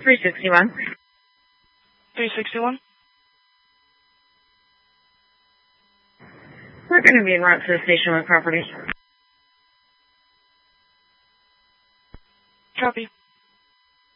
361. 361? We're going to be en route to the station with property. Copy.